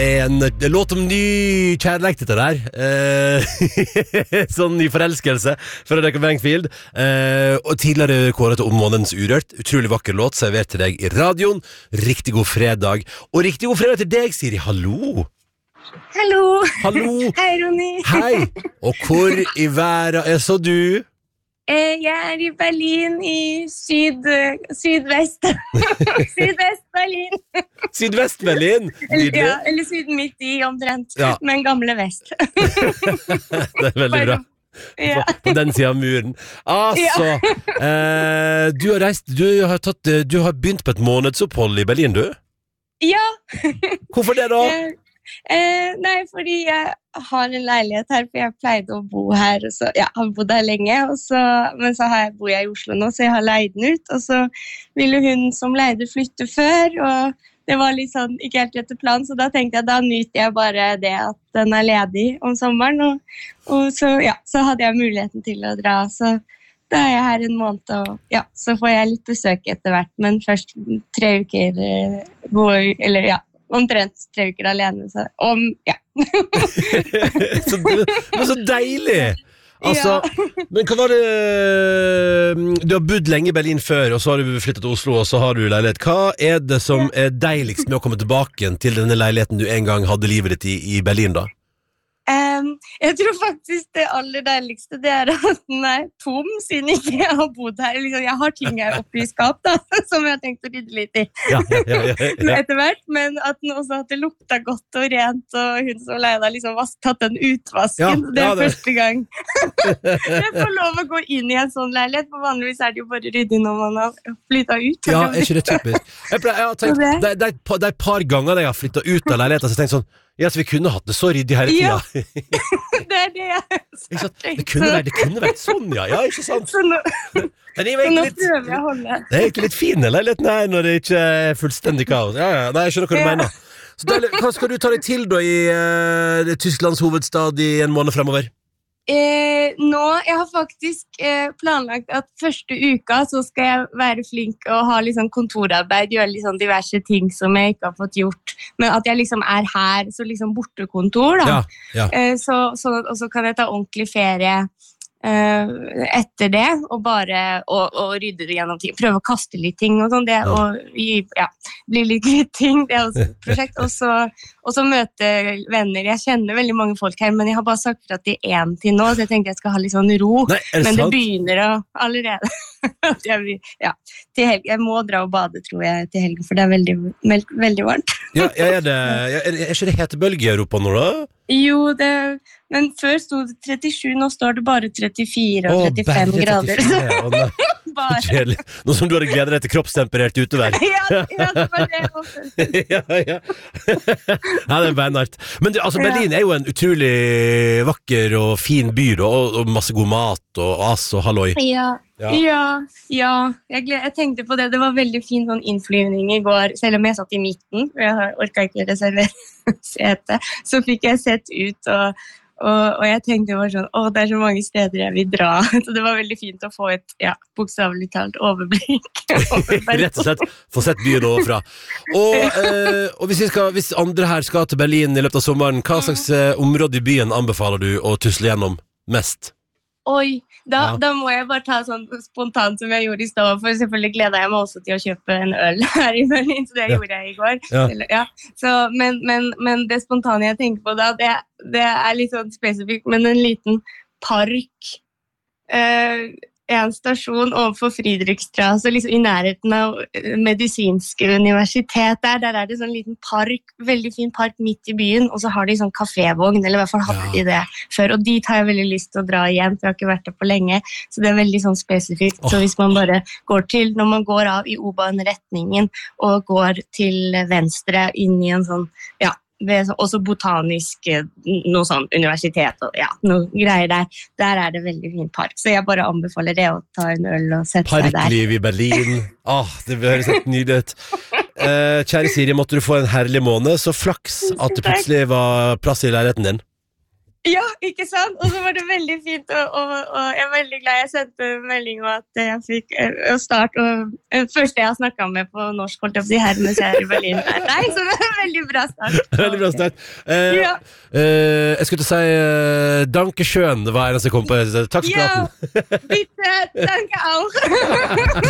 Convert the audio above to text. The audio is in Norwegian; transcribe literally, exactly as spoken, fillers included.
En låt om ny kjærlighet dette der eh, Sånn ny forelskelse fra Rebecca Bankfield eh, Og tidligere kåret om månedens Urørt. Utrolig vakker låt servert til deg i radioen. Riktig god fredag. Og riktig god fredag til deg, Siri. Hallo. Hallo. Hallo. Hei, Ronny. Hei. Og hvor i verden er så du? Jeg er i Berlin i syd, sydvest. Sydvest-Berlin. Sydvest-Berlin? Ja, eller syd midt i omtrent, ja. Men gamle vest. Det er veldig bra. Ja. På, på den siden av muren. Altså, ja. eh, du har reist, du har, tatt, du har begynt på et månedsopphold i Berlin, du? Ja. Hvorfor det da? Eh, eh, nei, fordi jeg har en leilighet her, for jeg pleide å bo her, og så, ja, jeg har bodd her lenge, og så, men så har jeg, bor jeg i Oslo nå, så jeg har leid den ut, og så ville hun som leide flytte før, og det var litt sånn, ikke helt etter plan, så da tenkte jeg, da nyter jeg bare det at den er ledig om sommeren, og, og så, ja, så hadde jeg muligheten til å dra, så da er jeg her en måned, og ja, så får jeg litt besøk etter hvert, men først tre uker, går, eller ja, omtrent tre uker alene, så om, ja. så, men så deilig! Altså, ja. Men hva var det, du har bodd lenge i Berlin før, og så har du flyttet til Oslo, og så har du leilighet. Hva er det som er deiligst med å komme tilbake til denne leiligheten du en gang hadde livet ditt i, i Berlin da? Um, jeg tror faktisk det aller deiligste det er at den er tom, siden ikke jeg har bodd her. Liksom, jeg har ting her oppe i skap da, som jeg har tenkt å rydde litt i. Ja, ja, ja, ja, ja. Etter hvert, men at den også hadde lukta godt og rent, og hun som leide har liksom tatt den utvasken. Ja, det er ja, det. Første gang. Jeg får lov å gå inn i en sånn leilighet, for vanligvis er det jo bare ryddig når man har flyttet ut. Ja, er ikke det typisk? Jeg, jeg har tenkt, det, det, det, er, det er et par ganger jeg har flyttet ut av leiligheten, så jeg tenkte sånn, ja, så vi kunne hatt det så ryddig hele tida. Ja, det er det jeg sa. Det kunne vært, det kunne vært sånn, ja. Ja, ikke sant? Så nå, så nå litt, prøver jeg å holde. Det er egentlig litt fin, eller litt nei, når det ikke er fullstendig kaos. Ja, ja, nei, jeg skjønner hva du ja. mener. Så da, hva skal du ta deg til da i uh, Tysklands hovedstad i en måned fremover? Eh, nå, jeg har faktisk eh, planlagt at første uka så skal jeg være flink og ha liksom kontorarbeid, gjøre liksom diverse ting som jeg ikke har fått gjort, men at jeg liksom er her, så liksom bortekontor da. Ja, ja. Eh, så, så, og så kan jeg ta ordentlig ferie eh, etter det, og bare og, og rydde det gjennom ting, prøve å kaste litt ting og sånn, det, ja. og ja, bli litt kvitt ting, det er også et prosjekt, og så Og så møte venner. Jeg kjenner veldig mange folk her, men jeg har bare sagt fra til en til nå, så jeg tenkte jeg skal ha litt sånn ro. Nei, det men det sant? Begynner å allerede. jeg, ja, til helg. Jeg må dra og bade, tror jeg, til helgen, for det er veldig, veldig, veldig varmt. ja, er, det, er, er ikke det hetebølge i Europa nå da? Jo, det, men før stod det trettisju, nå står det bare trettifire og trettifem Åh, grader. trettifire, bare. Nå som du hadde gledet deg til kroppstemperert utevær. ja, ja, det var det også. ja, ja. Ja, det er beinart. Men det, altså, Berlin er jo en utrolig vakker og fin by, og, og masse god mat og as og halloi. Ja, ja, ja, ja. Jeg, gled, jeg tenkte på det. Det var veldig fin sånn innflyvning i går, selv om jeg satt i midten, for jeg orket ikke reservere sete, så fikk jeg sett ut og Og, og jeg tenkte bare sånn, åh, det er så mange steder jeg vil dra. Så det var veldig fint å få et, ja, bokstavelig talt overblikk. Rett og slett, få sett byen overfra. Og, eh, og hvis, vi skal, hvis andre her skal til Berlin i løpet av sommeren, hva slags eh, område i byen anbefaler du å tusle gjennom mest? Oi, da, ja. da må jeg bare ta sånn spontant som jeg gjorde i stedet, for selvfølgelig gleder jeg meg også til å kjøpe en øl her i Berlin, så det ja. gjorde jeg i går. Ja. Eller, ja. Så, men, men, men det spontane jeg tenker på da, det, det er litt sånn spesifikt, men en liten park, eh, en stasjon overfor Friedrichstraße, liksom i nærheten av medisinske universitet der, der er det sånn liten park, veldig fin park midt i byen, og så har de sånn kafévogn, eller i hvert fall hatt de det før, og dit har jeg veldig lyst til å dra igjen, for jeg har ikke vært der på lenge, så det er veldig sånn spesifikt, oh. så hvis man bare går til, når man går av i O-Bahn-retningen, og går til venstre inn i en sånn, ja, ved også botanisk noe sånn universitet og ja, noe greier der. Der er det veldig fin park, så jeg bare anbefaler det å ta en øl og sette seg der. Parkliv i Berlin. Ah, det høres helt nydelig ut. Eh, kjære Siri, måtte du få en herlig måned, så flaks at det plutselig var plass i leiligheten din. Ja, ikke sant? Og så var det veldig fint, og, og, og jeg er veldig glad jeg sendte melding om at jeg fikk uh, start, og uh, første jeg har snakket med på norsk, holdt jeg på å si her, mens jeg er i Berlin. Nei, så det er en veldig bra start. Veldig bra start. Uh, ja. uh, jeg skulle til å si uh, danke schön, det var eneste jeg kom på. Takk for praten. Ja, bitte, danke auch.